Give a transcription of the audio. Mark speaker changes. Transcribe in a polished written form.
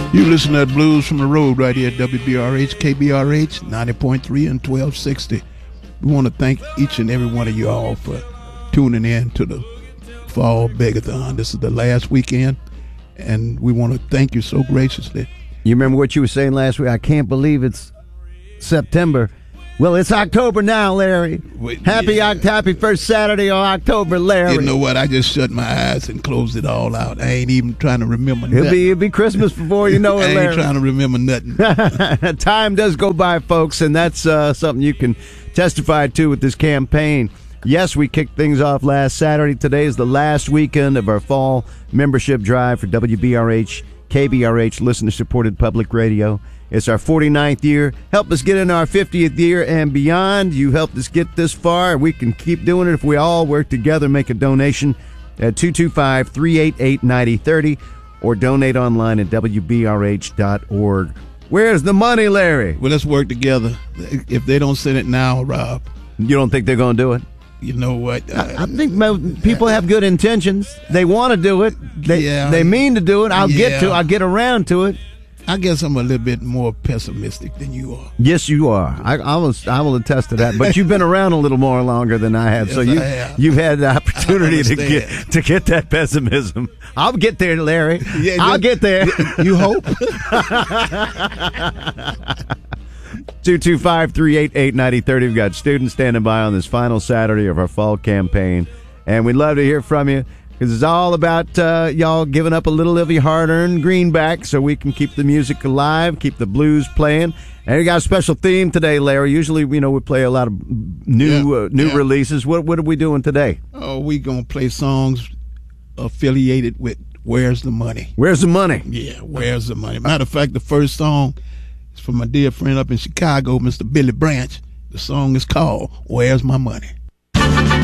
Speaker 1: You listen to that Blues from the Road right here at WBRH, KBRH, 90.3 and 1260. We want to thank each and every one of you all for tuning in to the Fall Begathon. This is the last weekend, and we want to thank you so graciously.
Speaker 2: You remember what you were saying last week? I can't believe it's September. Well, it's October now, Larry. Happy first Saturday of October, Larry.
Speaker 1: You know what? I just shut my eyes and closed it all out. I ain't even trying to remember nothing.
Speaker 2: It'll be Christmas before you know it, Larry.
Speaker 1: I ain't trying to remember nothing.
Speaker 2: Time does go by, folks, and that's something you can testify to with this campaign. Yes, we kicked things off last Saturday. Today is the last weekend of our fall membership drive for WBRH, KBRH, listener-supported public radio. It's our 49th year. Help us get in our 50th year and beyond. You helped us get this far. We can keep doing it if we all work together. Make a donation at 225-388-9030 or donate online at WBRH.org. Where's the money, Larry?
Speaker 1: Well, let's work together. If they don't send it now, Rob.
Speaker 2: You don't think they're going to do it?
Speaker 1: You know what?
Speaker 2: I think people have good intentions. They want to do it. They mean to do it. I'll get around to it.
Speaker 1: I guess I'm a little bit more pessimistic than you are.
Speaker 2: Yes, you are. I will attest to that. But you've been around a little more longer than I have,
Speaker 1: yes,
Speaker 2: you've had the opportunity to get that pessimism. I'll get there, Larry. Yeah, I'll get there.
Speaker 1: You hope.
Speaker 2: 225-388-9030. We've got students standing by on this final Saturday of our fall campaign, and we'd love to hear from you. Because it's all about y'all giving up a little of your hard-earned greenback so we can keep the music alive, keep the blues playing. And we got a special theme today, Larry. Usually, we play a lot of new releases. What are we doing today?
Speaker 1: Oh, we going to play songs affiliated with Where's the Money?
Speaker 2: Where's the Money?
Speaker 1: Yeah, Where's the Money? Matter of fact, the first song is from my dear friend up in Chicago, Mr. Billy Branch. The song is called Where's My Money?